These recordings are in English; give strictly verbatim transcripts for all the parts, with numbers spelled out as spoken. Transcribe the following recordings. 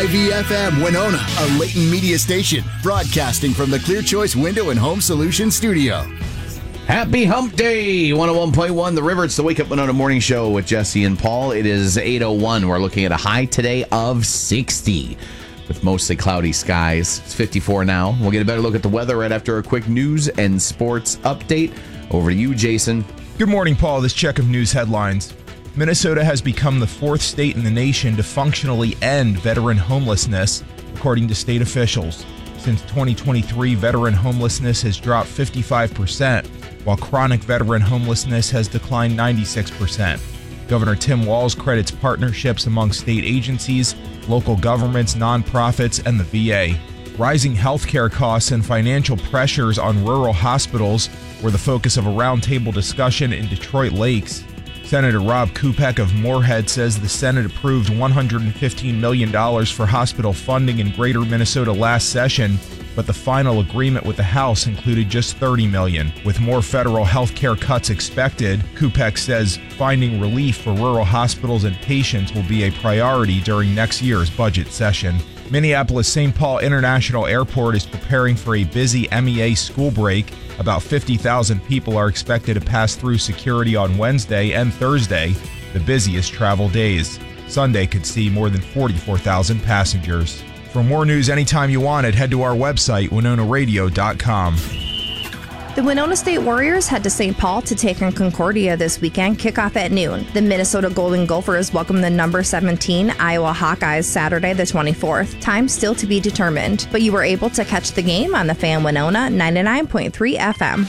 V F M Winona, a Leighton Media station, broadcasting from the Clear Choice Window and Home Solutions studio. Happy Hump Day, one oh one point one The River. It's the Wake Up Winona Morning Show with Jesse and Paul. It is eight oh one. We're looking at a high today of sixty with mostly cloudy skies. It's fifty-four now. We'll get a better look at the weather right after a quick news and sports update. Over to you, Jason. Good morning, Paul. This check of news headlines. Minnesota has become the fourth state in the nation to functionally end veteran homelessness, according to state officials. Since twenty twenty-three, veteran homelessness has dropped fifty-five percent, while chronic veteran homelessness has declined ninety-six percent. Governor Tim Walz credits partnerships among state agencies, local governments, nonprofits, and the V A. Rising healthcare costs and financial pressures on rural hospitals were the focus of a roundtable discussion in Detroit Lakes. Senator Rob Kupek of Moorhead says the Senate approved one hundred fifteen million dollars for hospital funding in Greater Minnesota last session, but the final agreement with the House included just thirty million dollars. With more federal health care cuts expected, Kupek says finding relief for rural hospitals and patients will be a priority during next year's budget session. Minneapolis Saint Paul International Airport is preparing for a busy M E A school break. About fifty thousand people are expected to pass through security on Wednesday and Thursday, the busiest travel days. Sunday could see more than forty-four thousand passengers. For more news anytime you want it, head to our website, winona radio dot com. The Winona State Warriors head to Saint Paul to take on Concordia this weekend, kickoff at noon. The Minnesota Golden Gophers welcome the number seventeen Iowa Hawkeyes Saturday the twenty-fourth. Time still to be determined, but you were able to catch the game on the Fan Winona ninety-nine point three F M.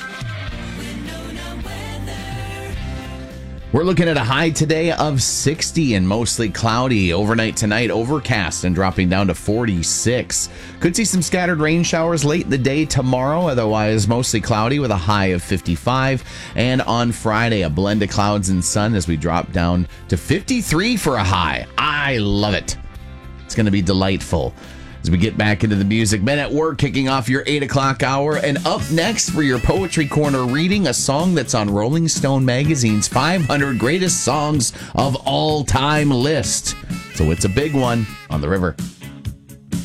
We're looking at a high today of sixty and mostly cloudy. Overnight tonight, overcast and dropping down to forty-six. Could see some scattered rain showers late in the day tomorrow. Otherwise, mostly cloudy with a high of fifty-five. And on Friday, a blend of clouds and sun as we drop down to fifty-three for a high. I love it. It's going to be delightful. As we get back into the music, Men at Work kicking off your eight o'clock hour. And up next for your Poetry Corner reading, a song that's on Rolling Stone Magazine's five hundred Greatest Songs of All Time list. So it's a big one on The River.